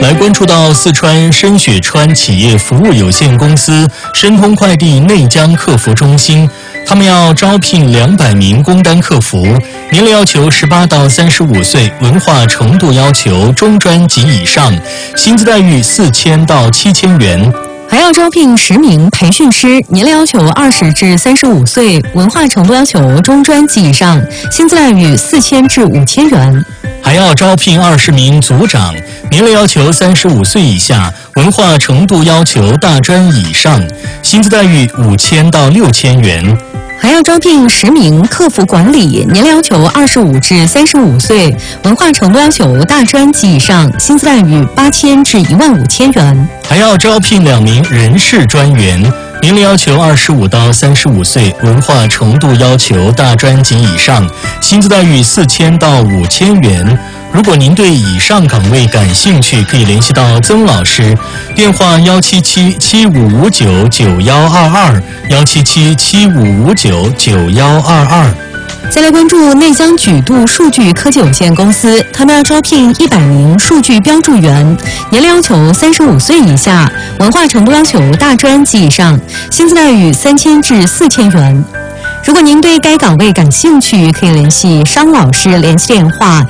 来关注到四川深雪川企业服务有限公司申通快递内江客服中心，他们要招聘200名工单客服，年龄要求18到35岁，文化程度要求中专及以上，薪资待遇4000到7000元。 还要招聘10名培训师，年龄要求20至35岁，文化程度要求中专及以上，薪资待遇4000至5000元。 还要招聘20名组长，年龄要求35岁以下，文化程度要求大专以上，薪资待遇5000到6000元。 还要招聘10名客服管理，年龄要求25至35岁，文化程度要求大专及以上，薪资待遇8000至15000元。 还要招聘2名人事专员，年龄要求25到35岁，文化程度要求大专及以上，薪资待遇4000到5000元。如果您对以上岗位感兴趣，可以联系到曾老师，电话17775599122，17775599122。 再来关注内江举度数据科技有限公司，他们要招聘100名数据标注员，年龄要求35岁以下，文化程度要求大专及以上，薪资待遇3000至4000元。如果您对该岗位感兴趣，可以联系商老师，联系电话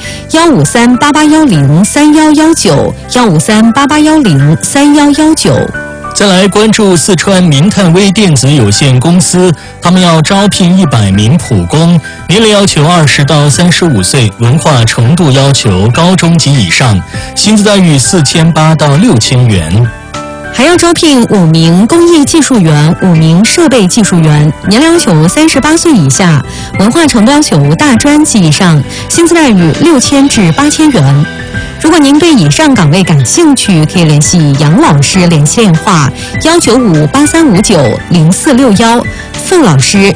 15388103119，15388103119。 再来关注四川明探微电子有限公司，他们要招聘100名普工，年龄要求20到35岁，文化程度要求高中及以上，薪资待遇4800到6000元。 还要招聘5名工艺技术员、5名设备技术员，年龄要求38岁以下，文化程度要求大专及以上，薪资待遇6000至8000元。如果您对以上岗位感兴趣，可以联系杨老师，联系电话19583590461，凤老师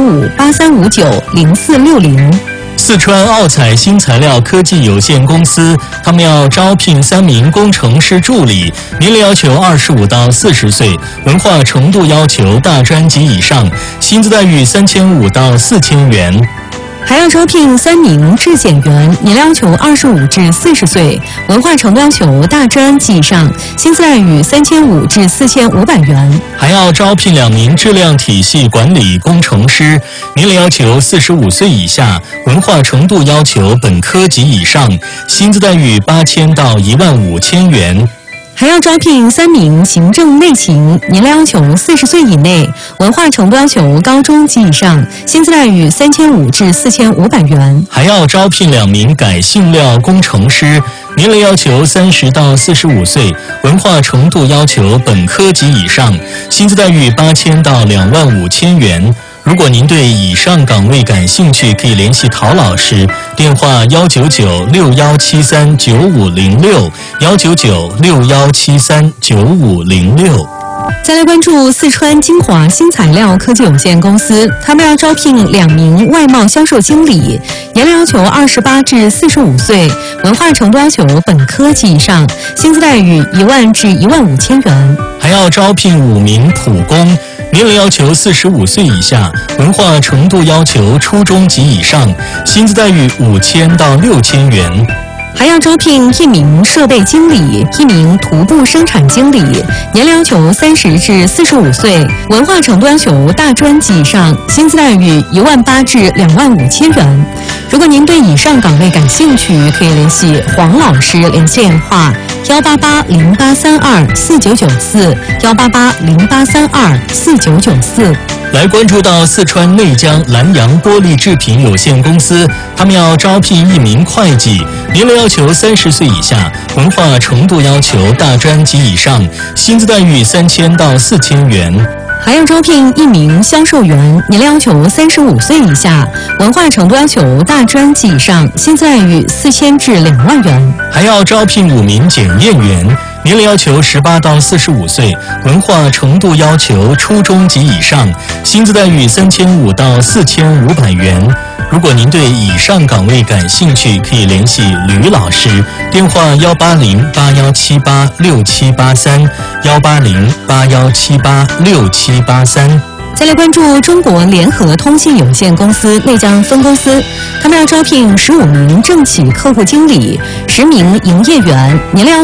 19583590460。 四川奥彩新材料科技有限公司，他们要招聘3名工程师助理，年龄要求25到40岁，文化程度要求大专及以上，薪资待遇3500到4000元。 还要招聘3名质检员，年龄要求25至40岁，文化程度要求大专及以上，薪资待遇3500至4500元。 还要招聘2名质量体系管理工程师，年龄要求45岁以下，文化程度要求本科及以上，薪资待遇8000到15000元。 还要招聘3名行政内勤，年龄要求40岁以内，文化程度要求高中及以上，薪资待遇3500至4500元。 还要招聘2名改性料工程师，年龄要求30到45岁，文化程度要求本科及以上，薪资待遇8000到25000元。如果您对以上岗位感兴趣，可以联系陶老师，电话19961739506，19961739506。 再来关注四川金华新材料科技有限公司，他们要招聘2名外贸销售经理，年龄要求28至45岁，文化程度要求本科及以上，薪资待遇10000至15000元。 还要招聘5名普工，年龄要求45岁以下，文化程度要求初中及以上，薪资待遇5000到6000元。 还要招聘1名设备经理、1名徒步生产经理，年龄要求30至45岁，文化程度要求大专及以上，薪资待遇18000至25000元。如果您对以上岗位感兴趣，可以联系黄老师，联系电话18808324994，18808324994。 来关注到四川内江南洋玻璃制品有限公司，他们要招聘1名会计，年龄要求30岁以下，文化程度要求大专及以上，薪资待遇3000到4000元。 还要招聘1名销售员，年龄要求35岁以下，文化程度要求大专及以上，薪资待遇4000至2万元。 还要招聘5名检验员，年龄要求18到45岁，文化程度要求初中及以上，薪资待遇3500到4500元。如果您对以上岗位感兴趣，可以联系吕老师，电话18081786783，18081786783。 再来关注中国联合通信有限公司内江分公司，他们要招聘15名政企客户经理，10名营业员，年龄